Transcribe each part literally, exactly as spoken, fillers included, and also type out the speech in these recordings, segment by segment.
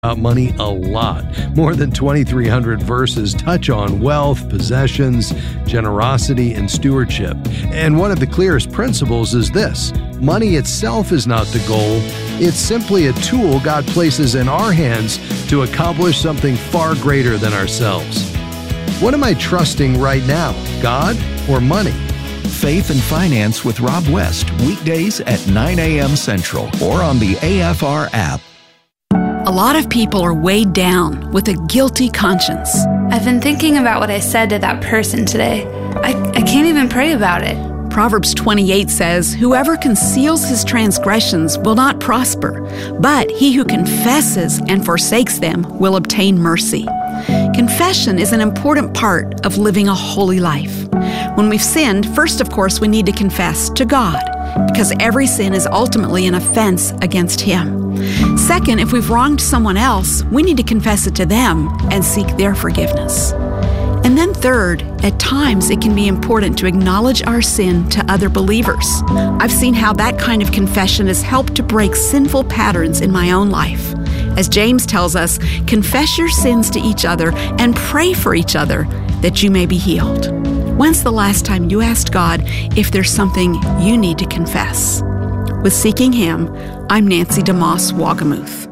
about money a lot. More than twenty-three hundred verses touch on wealth, possessions, generosity, and stewardship. And one of the clearest principles is this: money itself is not the goal. It's simply a tool God places in our hands to accomplish something far greater than ourselves. What am I trusting right now, God or money? Faith and Finance with Rob West, weekdays at nine a.m. Central or on the A F R app. A lot of people are weighed down with a guilty conscience. I've been thinking about what I said to that person today. I, I can't even pray about it. Proverbs twenty-eight says, "Whoever conceals his transgressions will not prosper, but he who confesses and forsakes them will obtain mercy." Confession is an important part of living a holy life. When we've sinned, first, of course, we need to confess to God, because every sin is ultimately an offense against Him. Second, if we've wronged someone else, we need to confess it to them and seek their forgiveness. And then third, at times it can be important to acknowledge our sin to other believers. I've seen how that kind of confession has helped to break sinful patterns in my own life. As James tells us, confess your sins to each other and pray for each other that you may be healed. When's the last time you asked God if there's something you need to confess? With Seeking Him, I'm Nancy DeMoss Wagamuth.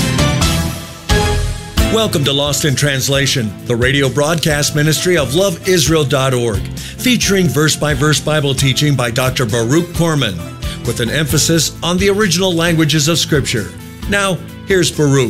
Welcome to Lost in Translation, the radio broadcast ministry of love israel dot org, featuring verse-by-verse Bible teaching by Doctor Baruch Corman, with an emphasis on the original languages of Scripture. Now, here's Baruch.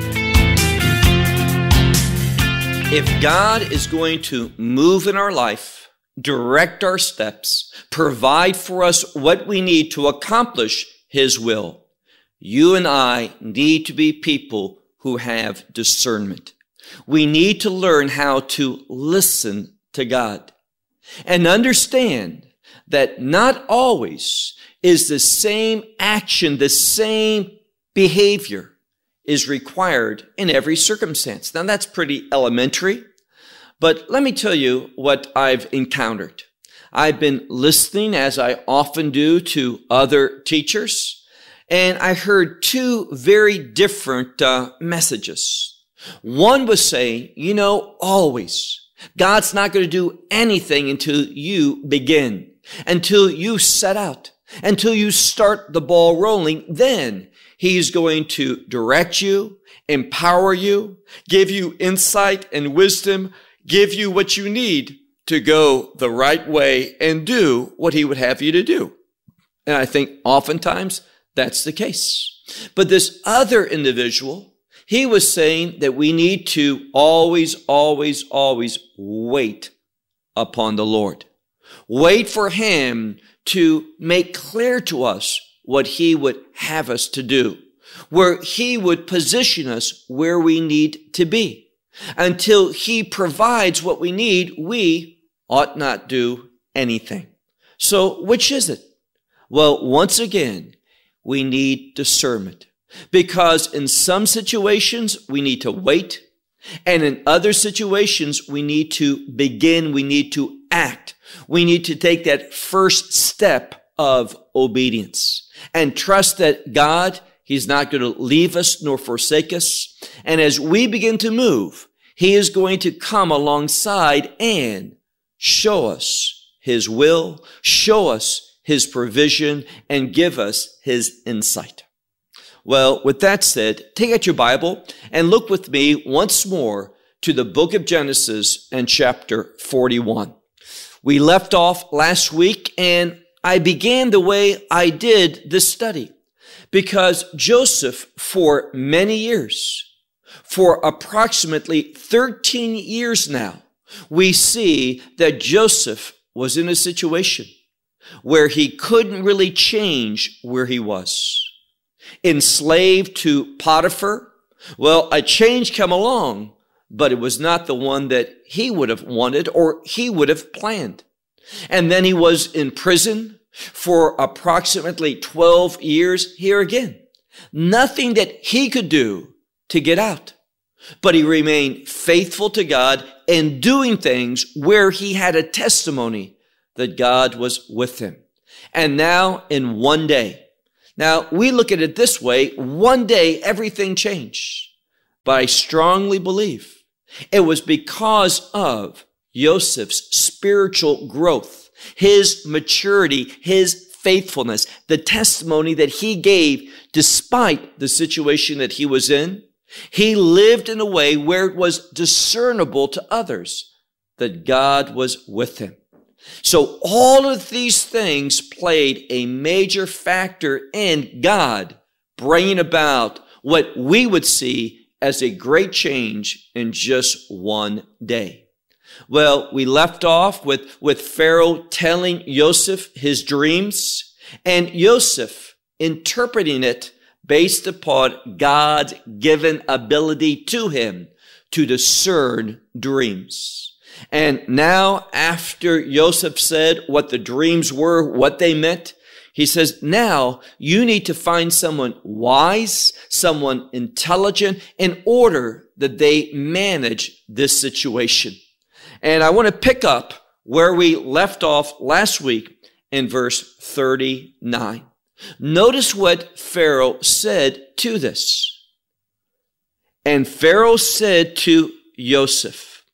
If God is going to move in our life, direct our steps, provide for us what we need to accomplish His will, you and I need to be people who have discernment. We need to learn how to listen to God and understand that not always is the same action, the same behavior is required in every circumstance. Now, that's pretty elementary, but let me tell you what I've encountered. I've been listening, as I often do, to other teachers, and I heard two very different uh, messages. One was saying, you know, always, God's not going to do anything until you begin, until you set out, until you start the ball rolling. Then He's going to direct you, empower you, give you insight and wisdom, give you what you need to go the right way and do what He would have you to do. And I think oftentimes that's the case. But this other individual, he was saying that we need to always, always, always wait upon the Lord. Wait for Him to make clear to us what He would have us to do, where He would position us where we need to be. Until He provides what we need, we ought not do anything. So which is it? Well, once again, we need discernment, because in some situations we need to wait, and in other situations we need to begin, we need to act. We need to take that first step of obedience and trust that God, He's not going to leave us nor forsake us. And as we begin to move, He is going to come alongside and show us His will, show us His provision, and give us His insight. Well, with that said, take out your Bible and look with me once more to the book of Genesis and chapter forty-one. We left off last week, and I began the way I did this study because Joseph, for many years, for approximately thirteen years now, we see that Joseph was in a situation where he couldn't really change where he was. Enslaved to Potiphar, well, a change came along, but it was not the one that he would have wanted or he would have planned. And then he was in prison for approximately twelve years. Here again, nothing that he could do to get out, but he remained faithful to God and doing things where he had a testimony that God was with him. And now in one day, now we look at it this way, one day everything changed. but I strongly believe it was because of Joseph's spiritual growth, his maturity, his faithfulness, the testimony that he gave despite the situation that he was in. He lived in a way where it was discernible to others that God was with him. So all of these things played a major factor in God bringing about what we would see as a great change in just one day. Well, we left off with, with Pharaoh telling Joseph his dreams, and Joseph interpreting it based upon God's given ability to him to discern dreams. And now, after Joseph said what the dreams were, what they meant, he says, now you need to find someone wise, someone intelligent, in order that they manage this situation. And I want to pick up where we left off last week in verse thirty-nine. Notice what Pharaoh said to this. And Pharaoh said to Joseph,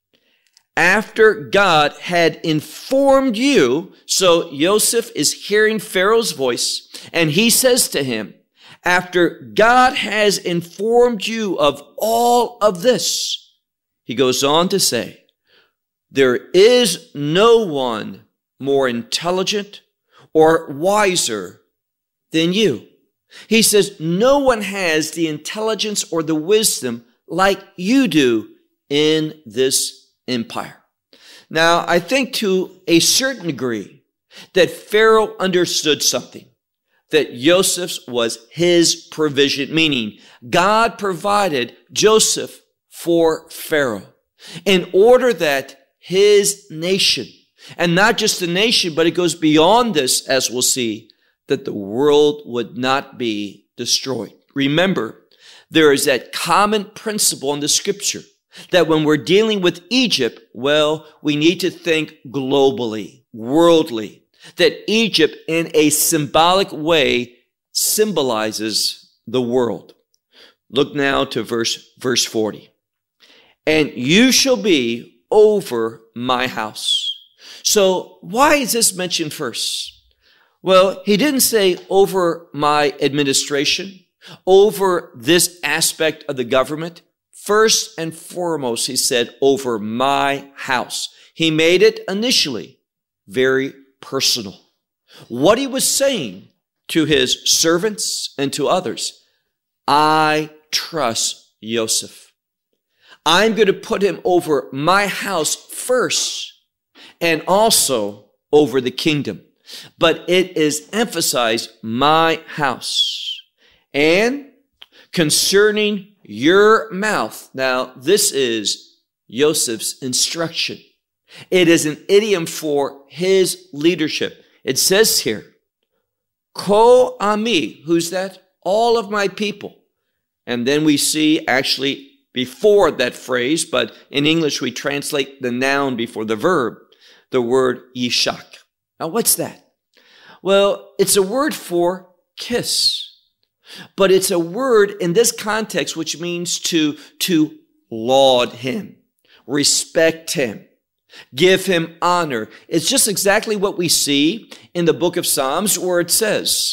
after God had informed you, so Joseph is hearing Pharaoh's voice, and he says to him, after God has informed you of all of this, he goes on to say, there is no one more intelligent or wiser than you. He says, no one has the intelligence or the wisdom like you do in this empire. Now, I think to a certain degree that Pharaoh understood something, that Joseph's was his provision, meaning God provided Joseph for Pharaoh in order that his nation, and not just the nation, but it goes beyond this, as we'll see, that the world would not be destroyed. Remember, there is that common principle in the scripture that when we're dealing with Egypt, well, we need to think globally, worldly, that Egypt in a symbolic way symbolizes the world. Look now to verse, verse forty. And you shall be over my house. So why is this mentioned first? Well, he didn't say over my administration, over this aspect of the government. First and foremost, he said, over my house. He made it initially very personal. What he was saying to his servants and to others, I trust Joseph. I'm going to put him over my house first and also over the kingdom. But it is emphasized my house. And concerning your mouth. Now, this is Joseph's instruction. It is an idiom for his leadership. It says here, Ko ami, who's that? All of my people. And then we see actually before that phrase, but in English we translate the noun before the verb, the word yishak. Now what's that? Well, it's a word for kiss. But it's a word in this context which means to, to laud him, respect him, give him honor. It's just exactly what we see in the book of Psalms where it says,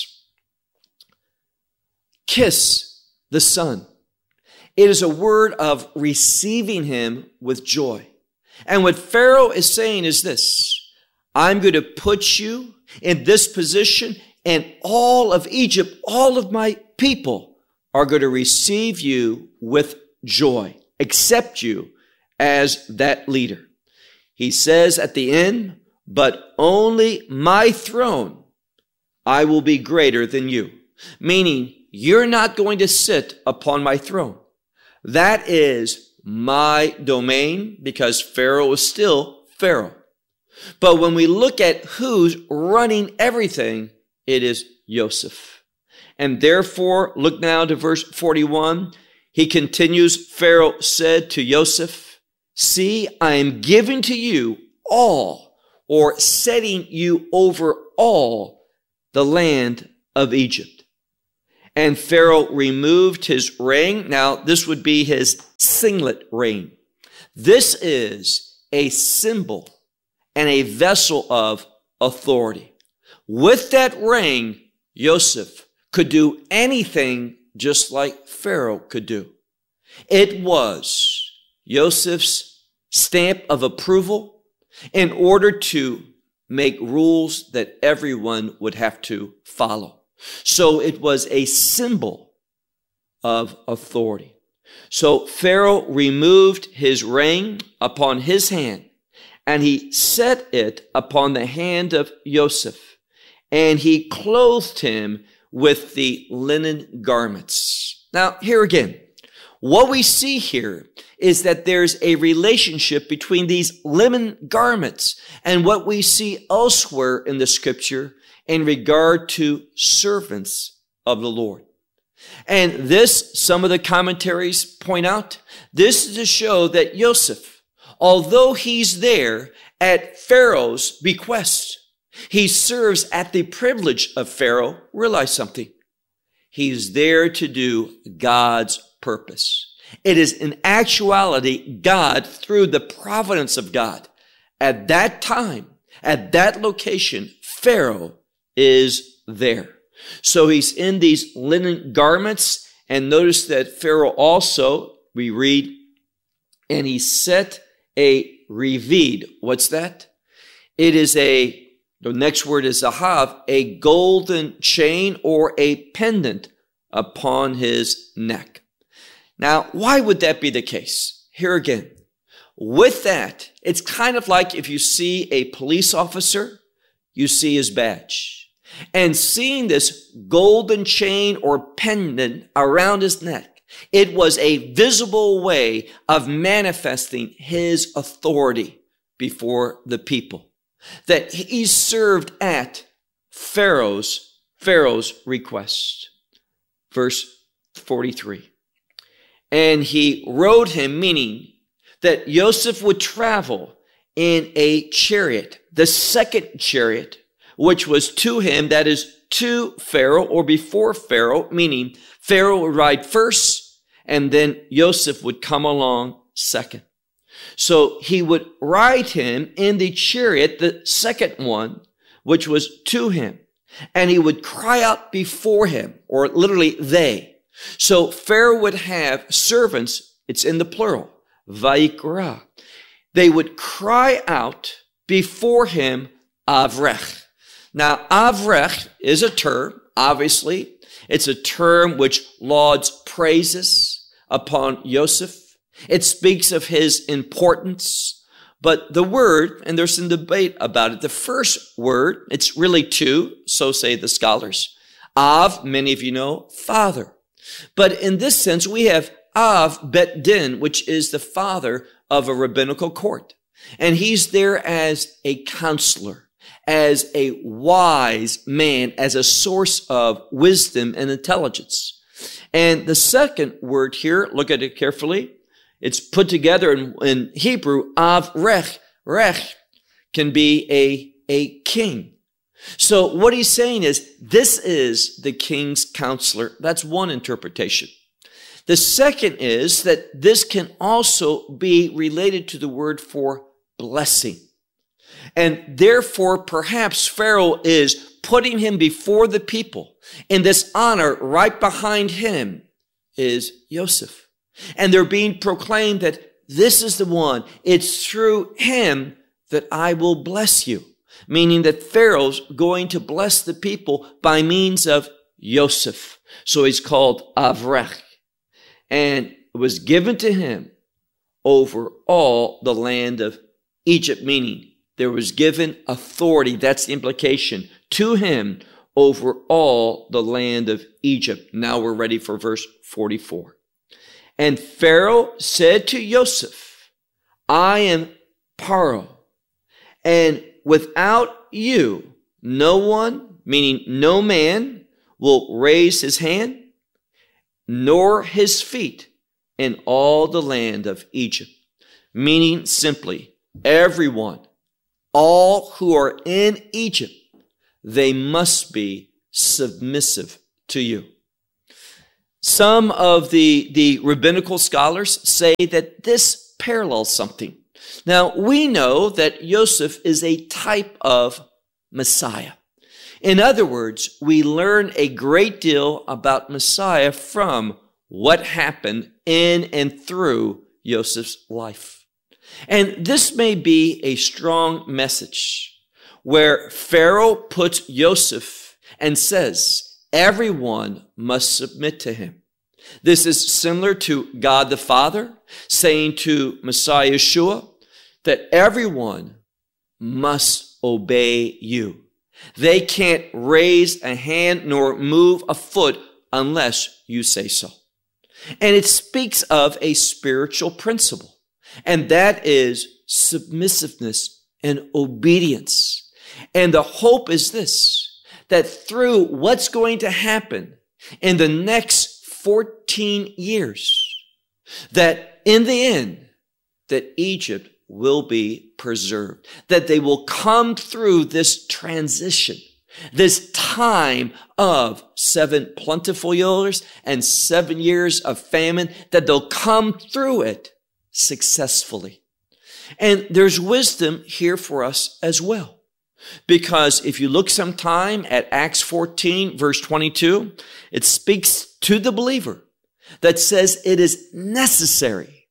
kiss the Son. It is a word of receiving him with joy. And what Pharaoh is saying is this, I'm going to put you in this position, and all of Egypt, all of my people are going to receive you with joy, accept you as that leader. He says at the end, but only my throne, I will be greater than you. Meaning, you're not going to sit upon my throne. That is my domain because Pharaoh is still Pharaoh. But when we look at who's running everything, it is Joseph. And therefore, look now to verse forty-one. He continues, Pharaoh said to Joseph, see, I am giving to you all, or setting you over all the land of Egypt. And Pharaoh removed his ring. Now, this would be his signet ring. This is a symbol and a vessel of authority. With that ring, Joseph could do anything just like Pharaoh could do. It was Joseph's stamp of approval in order to make rules that everyone would have to follow. So it was a symbol of authority. So Pharaoh removed his ring upon his hand, and he set it upon the hand of Joseph, and he clothed him with the linen garments. Now, here again, what we see here is that there's a relationship between these linen garments and what we see elsewhere in the scripture in regard to servants of the Lord. And this, some of the commentaries point out, this is to show that Joseph, although he's there at Pharaoh's bequest, he serves at the privilege of Pharaoh. Realize something. He's there to do God's purpose. It is in actuality God, through the providence of God, at that time, at that location, Pharaoh is there. So he's in these linen garments, and notice that Pharaoh also, we read, and he set a revid. What's that? It is a, the next word is zahav, a golden chain or a pendant upon his neck. Now, why would that be the case? Here again, with that, it's kind of like if you see a police officer, you see his badge. And seeing this golden chain or pendant around his neck, it was a visible way of manifesting his authority before the people. That he served at Pharaoh's, Pharaoh's request. Verse forty-three. And he rode him, meaning that Joseph would travel in a chariot, the second chariot, which was to him, that is to Pharaoh or before Pharaoh, meaning Pharaoh would ride first and then Joseph would come along second. So he would ride him in the chariot, the second one, which was to him, and he would cry out before him, or literally they. So Pharaoh would have servants, it's in the plural, vaikra. They would cry out before him, avrech. Now, avrech is a term, obviously. It's a term which lauds praises upon Joseph. It speaks of his importance. But the word, and there's some debate about it, the first word, it's really two, so say the scholars. Av, many of you know, father. But in this sense, we have Av Bet Din, which is the father of a rabbinical court. And he's there as a counselor, as a wise man, as a source of wisdom and intelligence. And the second word here, look at it carefully. It's put together in, in Hebrew, Avrech. Rech can be a, a king. So what he's saying is, this is the king's counselor. That's one interpretation. The second is that this can also be related to the word for blessing. And therefore, perhaps Pharaoh is putting him before the people. In this honor, right behind him is Joseph. And they're being proclaimed that this is the one. It's through him that I will bless you. Meaning that Pharaoh's going to bless the people by means of Joseph. So he's called Avrech. And it was given to him over all the land of Egypt, meaning there was given authority, that's the implication, to him over all the land of Egypt. Now we're ready for verse forty-four. And Pharaoh said to Joseph, I am Paro, and without you, no one, meaning no man, will raise his hand, nor his feet in all the land of Egypt. Meaning simply, everyone, all who are in Egypt, they must be submissive to you. Some of the, the rabbinical scholars say that this parallels something. Now, we know that Joseph is a type of Messiah. In other words, we learn a great deal about Messiah from what happened in and through Joseph's life. And this may be a strong message where Pharaoh puts Joseph and says, everyone must submit to him. This is similar to God the Father saying to Messiah Yeshua that everyone must obey you. They can't raise a hand nor move a foot unless you say so. And it speaks of a spiritual principle, and that is submissiveness and obedience. And the hope is this, that through what's going to happen in the next fourteen years, that in the end, that Egypt will be preserved, that they will come through this transition, this time of seven plentiful years and seven years of famine, that they'll come through it successfully. And there's wisdom here for us as well. Because if you look sometime at Acts fourteen, verse twenty-two, it speaks to the believer that says it is necessary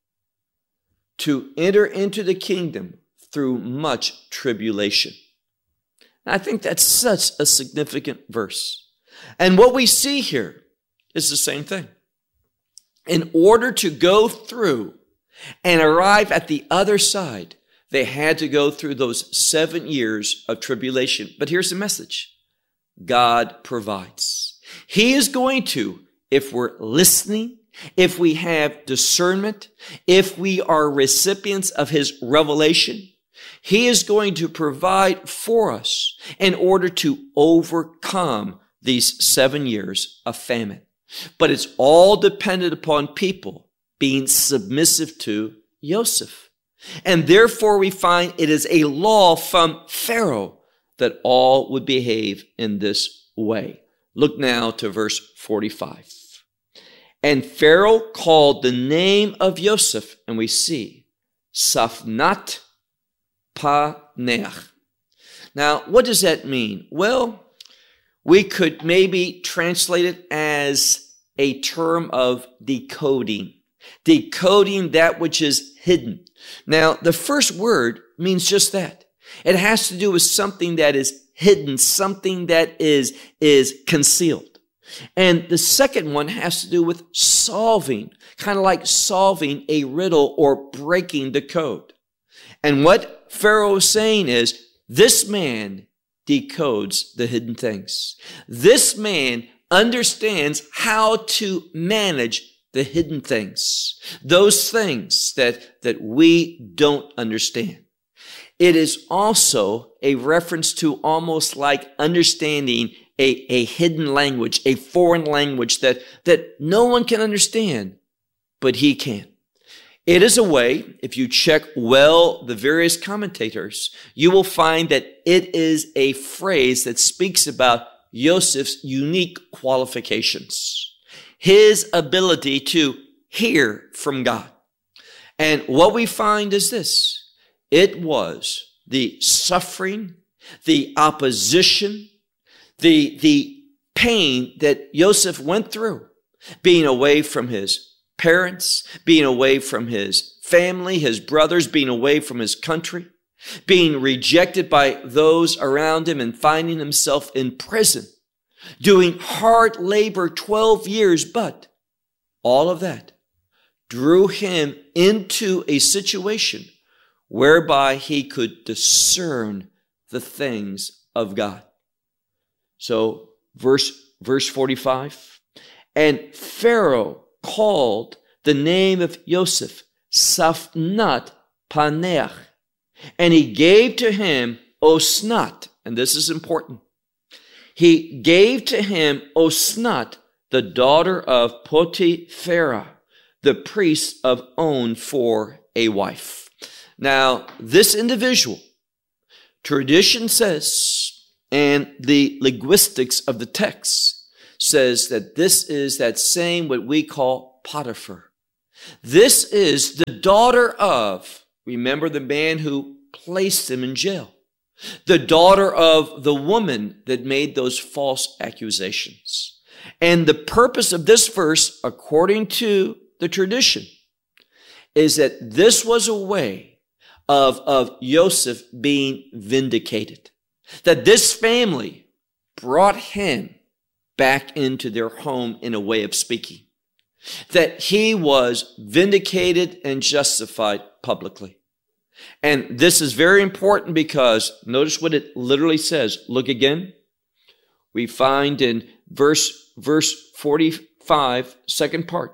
to enter into the kingdom through much tribulation. And I think that's such a significant verse. And what we see here is the same thing. In order to go through and arrive at the other side, they had to go through those seven years of tribulation. But here's the message. God provides. He is going to, if we're listening, if we have discernment, if we are recipients of his revelation, he is going to provide for us in order to overcome these seven years of famine. But it's all dependent upon people being submissive to Joseph. And therefore we find it is a law from Pharaoh that all would behave in this way. Look now to verse forty-five. And Pharaoh called the name of Joseph, and we see, Safnat Paneach. Now, what does that mean? Well, we could maybe translate it as a term of decoding. Decoding that which is hidden. Now, the first word means just that. It has to do with something that is hidden, something that is, is concealed. And the second one has to do with solving, kind of like solving a riddle or breaking the code. And what Pharaoh is saying is, this man decodes the hidden things. This man understands how to manage the hidden things, those things that, that we don't understand. It is also a reference to almost like understanding a, a hidden language, a foreign language that, that no one can understand, but he can. It is a way, if you check well the various commentators, you will find that it is a phrase that speaks about Joseph's unique qualifications, his ability to hear from God. And what we find is this. It was the suffering, the opposition, the, the pain that Joseph went through, being away from his parents, being away from his family, his brothers, being away from his country, being rejected by those around him and finding himself in prison, doing hard labor twelve years, but all of that drew him into a situation whereby he could discern the things of God. So verse, verse forty-five, and Pharaoh called the name of Joseph Safnat Paneach, and he gave to him Osnat, and this is important. He gave to him Osnat, the daughter of Potipharah, the priest of On, for a wife. Now, this individual, tradition says, and the linguistics of the text says that this is that same what we call Potiphar. This is the daughter of, remember the man who placed him in jail, the daughter of the woman that made those false accusations. And the purpose of this verse, according to the tradition, is that this was a way of, of Joseph being vindicated. That this family brought him back into their home in a way of speaking. That he was vindicated and justified publicly. And this is very important because notice what it literally says. Look again. We find in verse, verse forty-five, second part.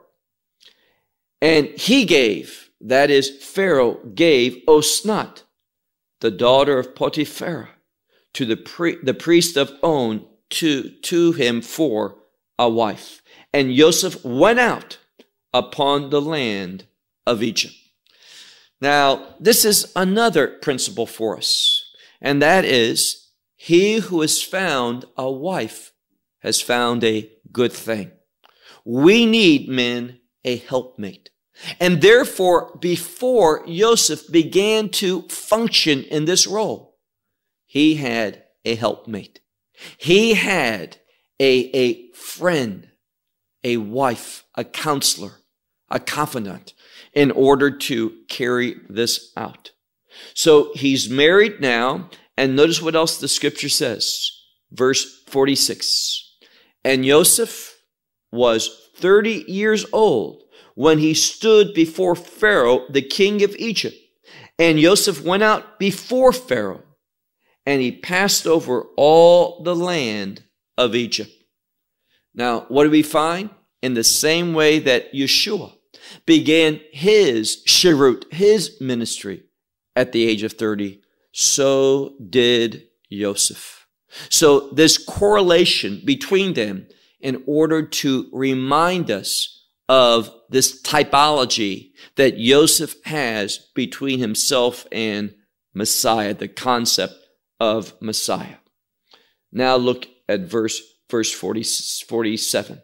And he gave, that is, Pharaoh gave Osnat, the daughter of Potiphar, to the, pri- the priest of On, to, to him for a wife. And Joseph went out upon the land of Egypt. Now, this is another principle for us, and that is, he who has found a wife has found a good thing. We need, men, a helpmate. And therefore, before Joseph began to function in this role, he had a helpmate. He had a, a friend, a wife, a counselor, a confidant in order to carry this out. So he's married now, and notice what else the scripture says. Verse forty-six. And Joseph was thirty years old when he stood before Pharaoh, the king of Egypt. And Joseph went out before Pharaoh, and he passed over all the land of Egypt. Now, what do we find? In the same way that Yeshua began his shirut, his ministry at the age of thirty, so did Joseph. So this correlation between them in order to remind us of this typology that Joseph has between himself and Messiah, the concept of Messiah. Now look at verse, verse forty, forty-seven.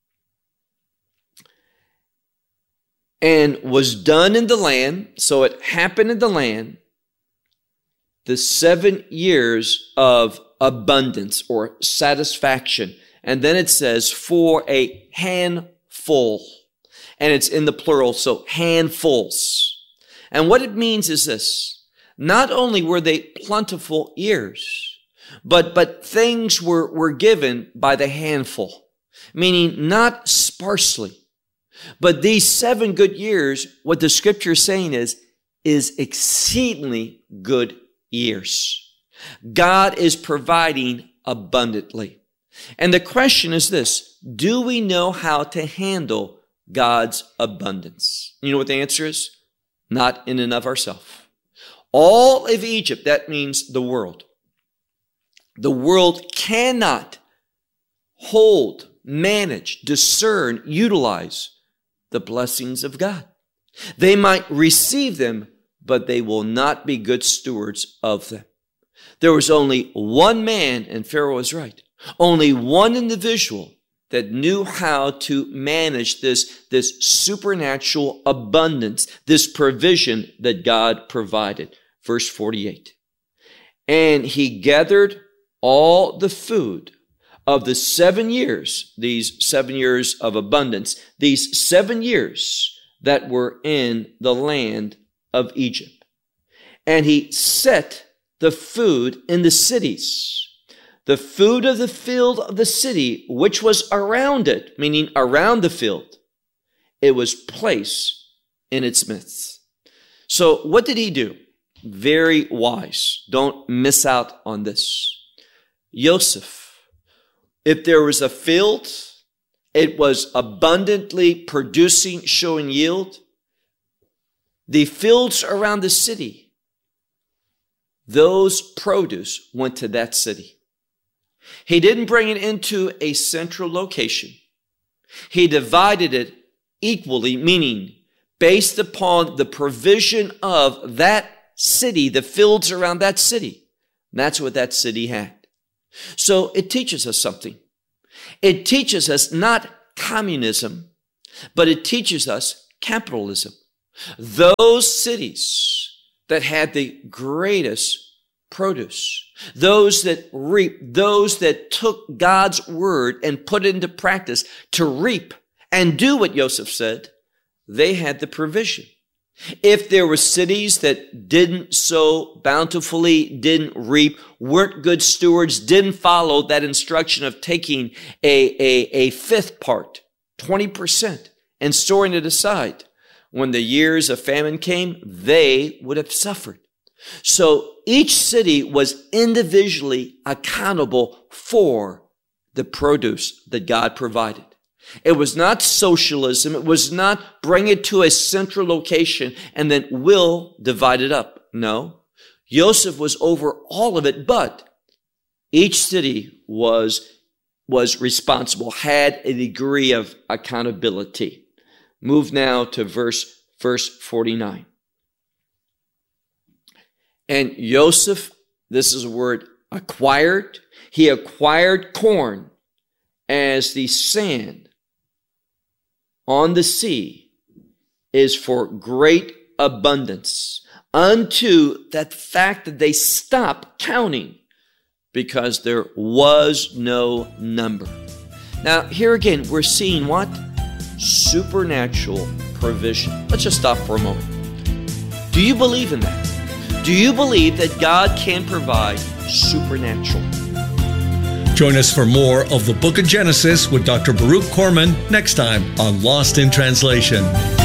And was done in the land, so it happened in the land, the seven years of abundance or satisfaction. And then it says, for a handful. And it's in the plural, so handfuls. And what it means is this. Not only were they plentiful years, but, but things were, were given by the handful. Meaning not sparsely. But these seven good years, what the scripture is saying is, is exceedingly good years. God is providing abundantly. And the question is this, do we know how to handle God's abundance? You know what the answer is? Not in and of ourselves. All of Egypt, that means the world. The world cannot hold, manage, discern, utilize the blessings of God. They might receive them, but they will not be good stewards of them. There was only one man, and Pharaoh was right, only one individual that knew how to manage this, this supernatural abundance, this provision that God provided. Verse forty-eight. And he gathered all the food of the seven years, these seven years of abundance, these seven years that were in the land of Egypt. And he set the food in the cities, the food of the field of the city, which was around it, meaning around the field, it was placed in its midst. So what did he do? Very wise. Don't miss out on this. Joseph, if there was a field, it was abundantly producing, showing yield. The fields around the city, those produce went to that city. He didn't bring it into a central location. He divided it equally, meaning based upon the provision of that city, the fields around that city. And that's what that city had. So it teaches us something. It teaches us not communism, but it teaches us capitalism. Those cities that had the greatest produce, those that reap, those that took God's word and put it into practice to reap and do what Joseph said, they had the provision. If there were cities that didn't sow bountifully, didn't reap, weren't good stewards, didn't follow that instruction of taking a, a, a fifth part, twenty percent, and storing it aside, when the years of famine came, they would have suffered. So each city was individually accountable for the produce that God provided. It was not socialism. It was not bring it to a central location and then we'll divide it up. No. Joseph was over all of it, but each city was, was responsible, had a degree of accountability. Move now to verse, verse forty-nine. And Joseph, this is a word, acquired. He acquired corn as the sand on the sea is for great abundance, unto that fact that they stopped counting because there was no number. Now, here again, we're seeing what? Supernatural provision. Let's just stop for a moment. Do you believe in that? Do you believe that God can provide supernatural? Join us for more of the Book of Genesis with Doctor Baruch Korman next time on Lost in Translation.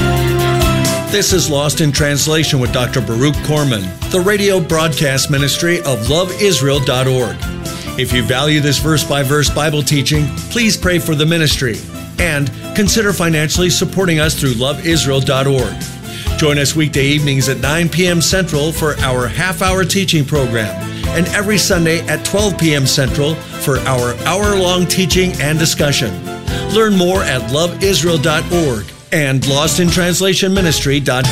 This is Lost in Translation with Doctor Baruch Korman, the radio broadcast ministry of love israel dot org. If you value this verse-by-verse Bible teaching, please pray for the ministry and consider financially supporting us through love israel dot org. Join us weekday evenings at nine p.m. Central for our half-hour teaching program, and every Sunday at twelve p.m. Central for our hour-long teaching and discussion. Learn more at love israel dot org and lost in translation ministry dot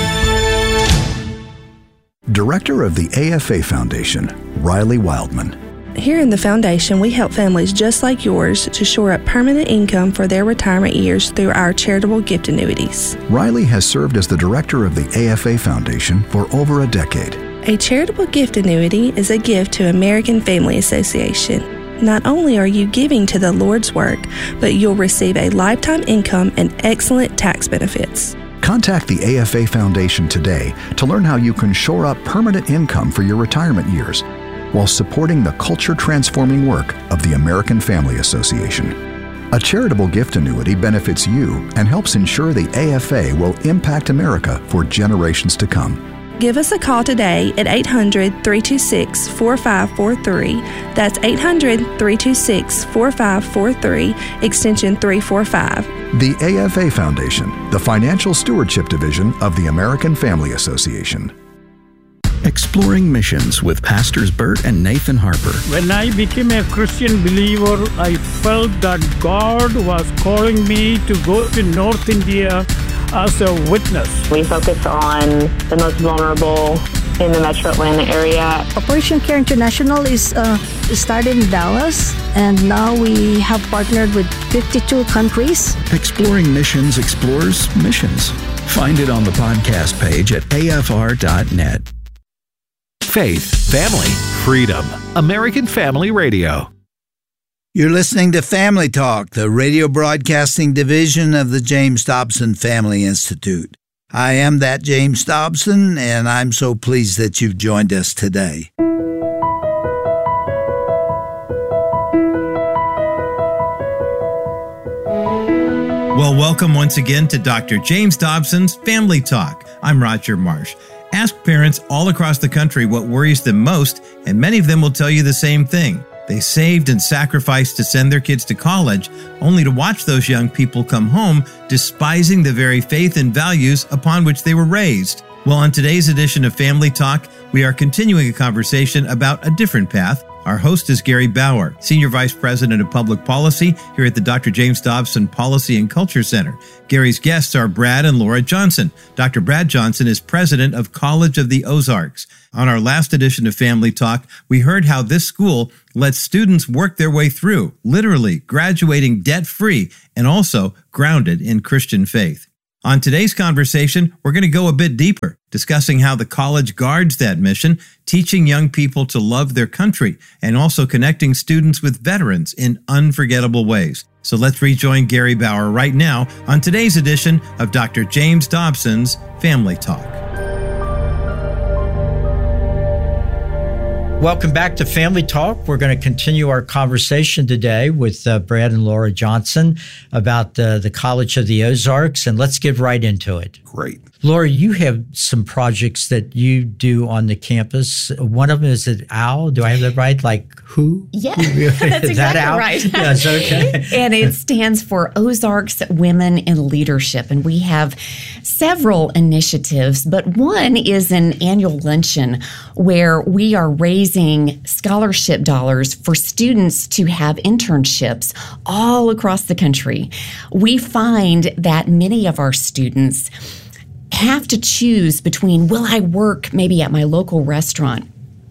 com. Director of the A F A Foundation, Riley Wildman. Here in the Foundation, we help families just like yours to shore up permanent income for their retirement years through our charitable gift annuities. Riley has served as the director of the A F A Foundation for over a decade. A charitable gift annuity is a gift to American Family Association. Not only are you giving to the Lord's work, but you'll receive a lifetime income and excellent tax benefits. Contact the A F A Foundation today to learn how you can shore up permanent income for your retirement years while supporting the culture-transforming work of the American Family Association. A charitable gift annuity benefits you and helps ensure the A F A will impact America for generations to come. Give us a call today at eight hundred, three two six, four five four three. That's eight hundred, three two six, four five four three, extension three four five. The A F A Foundation, the Financial Stewardship Division of the American Family Association. Exploring Missions with Pastors Bert and Nathan Harper. When I became a Christian believer, I felt that God was calling me to go to North India as a witness. We focus on the most vulnerable in the Metro Atlanta area. Operation Care International is uh, started in Dallas, and now we have partnered with fifty-two countries. Exploring Missions explores missions. Find it on the podcast page at A F R dot net. Faith, family, freedom. American Family Radio. You're listening to Family Talk, the radio broadcasting division of the James Dobson Family Institute. I am that James Dobson, and I'm so pleased that you've joined us today. Well, welcome once again to Doctor James Dobson's Family Talk. I'm Roger Marsh. Ask parents all across the country what worries them most, and many of them will tell you the same thing. They saved and sacrificed to send their kids to college, only to watch those young people come home despising the very faith and values upon which they were raised. Well, on today's edition of Family Talk, we are continuing a conversation about a different path, Our host is Gary Bauer, Senior Vice President of Public Policy here at the Doctor James Dobson Policy and Culture Center. Gary's guests are Brad and Laura Johnson. Doctor Brad Johnson is President of College of the Ozarks. On our last edition of Family Talk, we heard how this school lets students work their way through, literally graduating debt-free and also grounded in Christian faith. On today's conversation, we're going to go a bit deeper, discussing how the college guards that mission, teaching young people to love their country, and also connecting students with veterans in unforgettable ways. So let's rejoin Gary Bauer right now on today's edition of Doctor James Dobson's Family Talk. Welcome back to Family Talk. We're going to continue our conversation today with uh, Brad and Laura Johnson about uh, the College of the Ozarks, and let's get right into it. Great. Laura, you have some projects that you do on the campus. One of them is at O W L. Do I have that right? Like who? Yeah, who? that's exactly that right. Yes, okay. And it stands for Ozarks Women in Leadership. And we have several initiatives, but one is an annual luncheon where we are raising scholarship dollars for students to have internships all across the country. We find that many of our students have to choose between, will I work maybe at my local restaurant,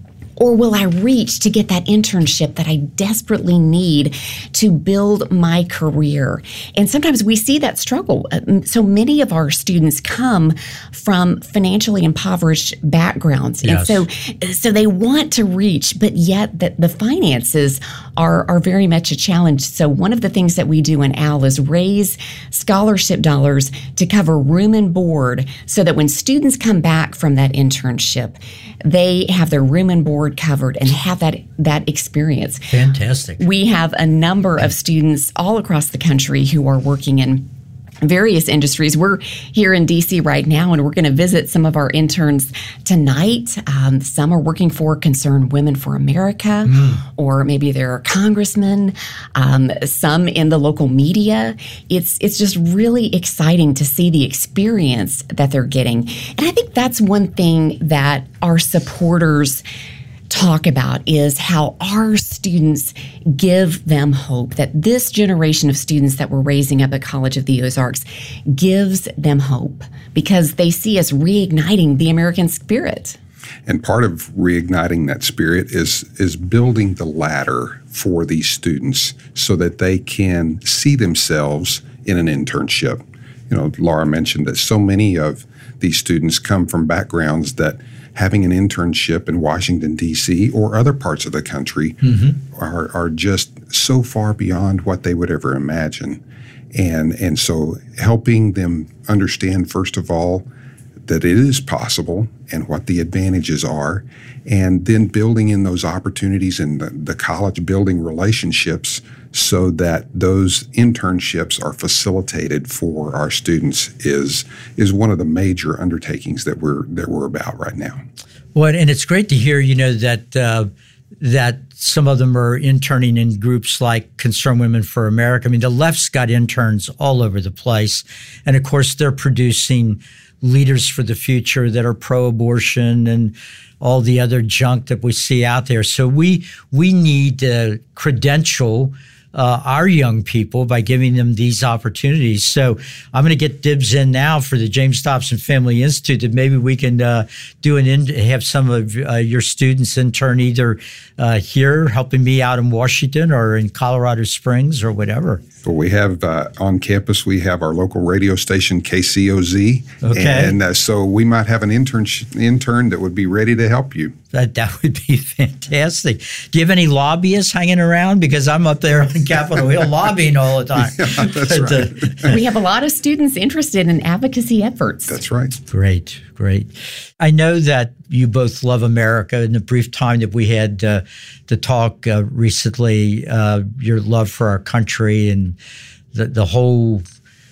or will I reach to get that internship that I desperately need to build my career? And sometimes we see that struggle. So many of our students come from financially impoverished backgrounds. Yes. And so so they want to reach, but yet the, the finances are, are very much a challenge. So one of the things that we do in O W L is raise scholarship dollars to cover room and board so that when students come back from that internship, they have their room and board covered and have that that experience. Fantastic. We have a number of students all across the country who are working in various industries. We're here in D C right now, and we're going to visit some of our interns tonight. Um, some are working for Concerned Women for America, mm. or maybe they're congressmen, um, some in the local media. It's it's just really exciting to see the experience that they're getting. And I think that's one thing that our supporters talk about is how our students give them hope, that this generation of students that we're raising up at College of the Ozarks gives them hope because they see us reigniting the American spirit. And part of reigniting that spirit is is building the ladder for these students so that they can see themselves in an internship. You know, Laura mentioned that so many of these students come from backgrounds that having an internship in Washington, D C or other parts of the country mm-hmm. are, are just so far beyond what they would ever imagine. And, and so helping them understand, first of all, that it is possible and what the advantages are, and then building in those opportunities in the, the college, building relationships so that those internships are facilitated for our students is is one of the major undertakings that we're that we're about right now. Well, and it's great to hear, you know, that uh, that some of them are interning in groups like Concerned Women for America. I mean, the left's got interns all over the place, and of course, they're producing leaders for the future that are pro-abortion and all the other junk that we see out there. So we we need to credential uh, our young people by giving them these opportunities. So I'm going to get dibs in now for the James Dobson Family Institute that maybe we can uh, do an in, have some of uh, your students intern either uh, here helping me out in Washington or in Colorado Springs or whatever. Well, we have uh, on campus, we have our local radio station, K C O Z. Okay. And uh, so we might have an intern intern that would be ready to help you. That that would be fantastic. Do you have any lobbyists hanging around? Because I'm up there on Capitol Hill lobbying all the time. Yeah, that's but, right. Uh, we have a lot of students interested in advocacy efforts. That's right. Great, great. I know that you both love America. In the brief time that we had uh, to talk uh, recently, uh, your love for our country and the, the whole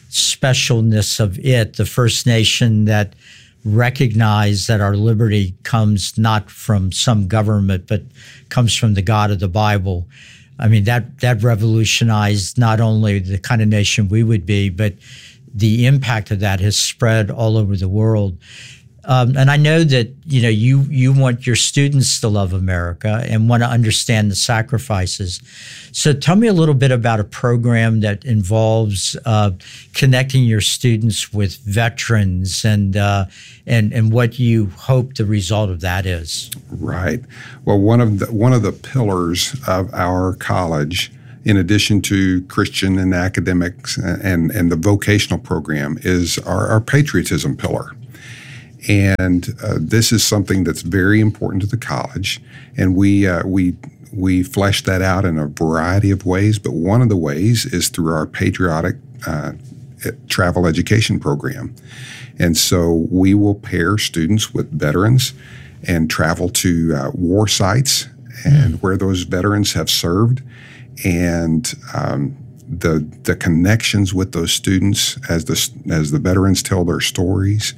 specialness of it, the First Nation that recognize that our liberty comes not from some government, but comes from the God of the Bible. I mean, that that revolutionized not only the kind of nation we would be, but the impact of that has spread all over the world. Um, and I know that, you know, you, you want your students to love America and want to understand the sacrifices. So tell me a little bit about a program that involves uh, connecting your students with veterans and, uh, and, and what you hope the result of that is. Right. Well, one of the, one of the pillars of our college, in addition to Christian and academics and, and the vocational program, is our, our patriotism pillar. And uh, this is something that's very important to the college, and we uh, we we flesh that out in a variety of ways. But one of the ways is through our patriotic uh, travel education program, and so we will pair students with veterans and travel to uh, war sites and mm. where those veterans have served, and um, the the connections with those students as the as the veterans tell their stories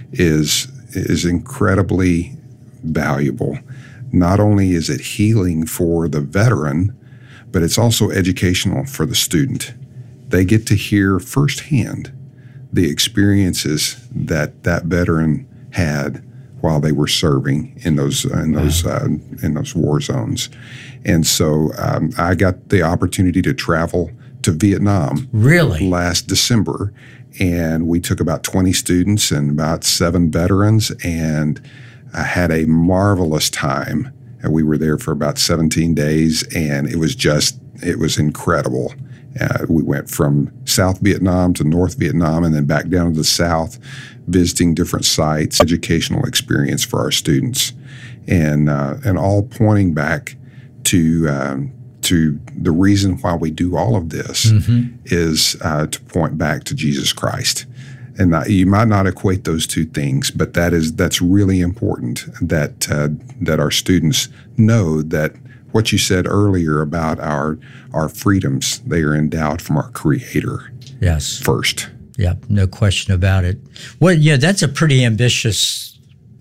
is is incredibly valuable. Not only is it healing for the veteran, but it's also educational for the student. They get to hear firsthand the experiences that that veteran had while they were serving in those in those uh, in those war zones. And so um, I got the opportunity to travel to Vietnam really last December. And we took about twenty students and about seven veterans, and I had a marvelous time. And we were there for about seventeen days, and it was just, it was incredible. Uh, we went from South Vietnam to North Vietnam and then back down to the South, visiting different sites, educational experience for our students, and uh, and all pointing back to um, to the reason why we do all of this mm-hmm. is uh, to point back to Jesus Christ. And uh, you might not equate those two things, but that is that's really important that uh, that our students know that what you said earlier about our our freedoms, they are endowed from our Creator. Yes. First. Yeah, no question about it. Well, yeah, that's a pretty ambitious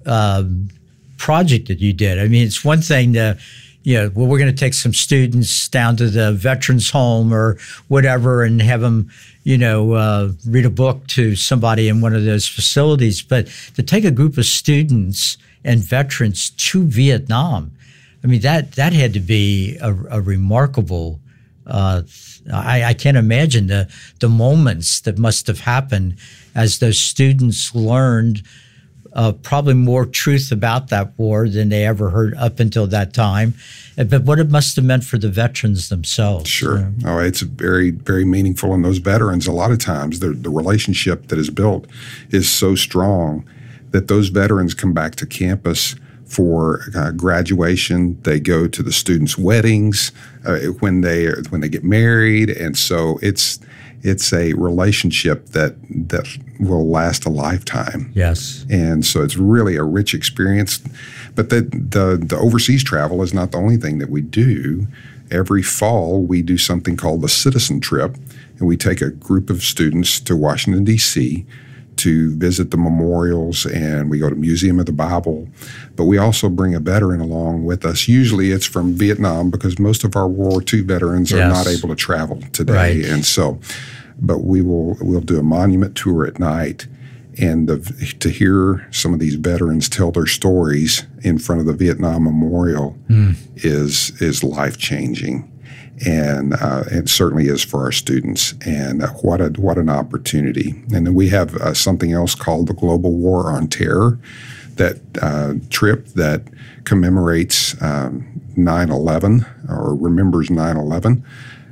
um, project that you did. I mean, it's one thing to, you know, well, we're going to take some students down to the veterans home or whatever and have them, you know, uh, read a book to somebody in one of those facilities. But to take a group of students and veterans to Vietnam, I mean, that that had to be a, a remarkable. Uh, I, I can't imagine the the moments that must have happened as those students learned uh, probably more truth about that war than they ever heard up until that time. But what it must have meant for the veterans themselves. Sure. You know? Oh, it's very, very meaningful. And those veterans, a lot of times, the the relationship that is built is so strong that those veterans come back to campus for uh, graduation. They go to the students' weddings uh, when they when they get married, and so it's it's a relationship that that will last a lifetime. Yes, and so it's really a rich experience. But the the the overseas travel is not the only thing that we do. Every fall, we do something called the Citizen Trip, and we take a group of students to Washington, D C to visit the memorials, and we go to Museum of the Bible. But we also bring a veteran along with us. Usually it's from Vietnam because most of our World War Two veterans yes. are not able to travel today. Right. And so, but we will we'll do a monument tour at night, and the, to hear some of these veterans tell their stories in front of the Vietnam Memorial mm. is is life-changing. And uh, it certainly is for our students. And uh, what a what an opportunity. And then we have uh, something else called the Global War on Terror, that uh, trip that commemorates um, nine eleven or remembers nine eleven.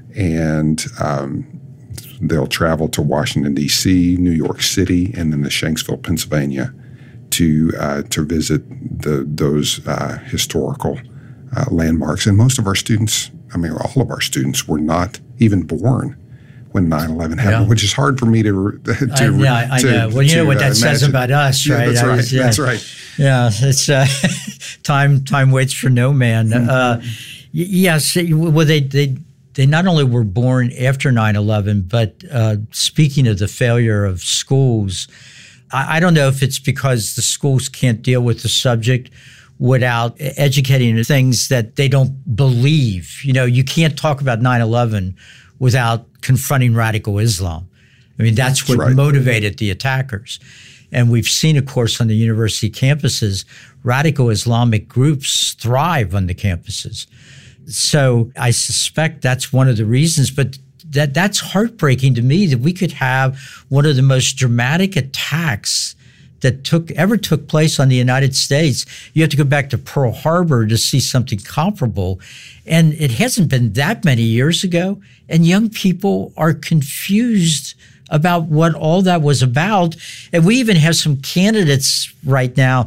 And um, they'll travel to Washington, D C, New York City, and then to Shanksville, Pennsylvania to uh, to visit the those uh, historical uh, landmarks. And most of our students, I mean, all of our students were not even born when nine eleven happened, yeah. which is hard for me to to I, yeah, I, I to, know. Well, you to, know what that uh, says imagine. about us, yeah, right? That's I right. was, yeah. That's right. Yeah, it's uh, time. Time waits for no man. Mm-hmm. Uh, yes. Well, they they they not only were born after nine eleven, but uh, speaking of the failure of schools, I, I don't know if it's because the schools can't deal with the subject without educating things that they don't believe. You know, you can't talk about nine eleven without confronting radical Islam. I mean, that's, that's what right. motivated the attackers. And we've seen, of course, on the university campuses, radical Islamic groups thrive on the campuses. So I suspect that's one of the reasons, but that that's heartbreaking to me that we could have one of the most dramatic attacks that took ever took place on the United States. You have to go back to Pearl Harbor to see something comparable. And it hasn't been that many years ago. And young people are confused about what all that was about. And we even have some candidates right now